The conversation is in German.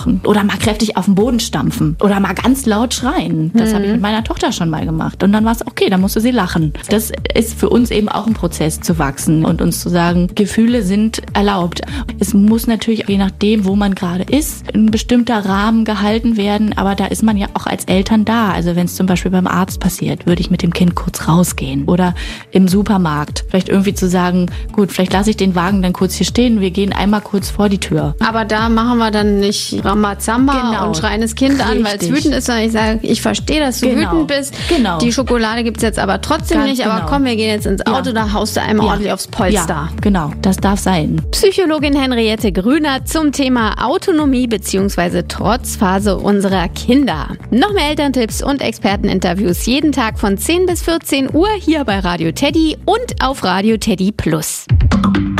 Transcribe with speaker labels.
Speaker 1: machen. Oder mal kräftig auf den Boden stampfen. Oder mal ganz laut schreien. Das habe ich mit meiner Tochter schon mal gemacht. Und dann war es okay, dann musste sie lachen. Das ist für uns eben auch ein Prozess zu wachsen und uns zu sagen, Gefühle sind erlaubt. Es muss natürlich, je nachdem, wo man gerade ist, ein bestimmter Rahmen gehalten werden. Aber da ist man ja auch als Eltern da. Also wenn es zum Beispiel beim Arzt passiert, würde ich mit dem Kind kurz rausgehen. Oder im Supermarkt. Vielleicht irgendwie zu sagen, gut, vielleicht lasse ich den Wagen dann kurz hier stehen. Wir gehen einmal kurz vor die Tür.
Speaker 2: Aber da machen wir dann nicht Rambazamba und schreien das Kind an, weil es wütend ist, sondern ich sage, ich verstehe, dass du wütend bist.
Speaker 1: Genau.
Speaker 2: Die Schokolade gibt's jetzt aber trotzdem nicht. Aber komm, wir gehen jetzt ins Auto, da haust du einmal ordentlich aufs Polster.
Speaker 1: Ja, genau, das darf sein.
Speaker 2: Psychologin Henriette Grüner zum Thema Autonomie bzw. Trotzphase unserer Kinder. Noch mehr Elterntipps und Experteninterviews jeden Tag von 10 bis 14 Uhr hier bei Radio Teddy und auf Radio Teddy Plus.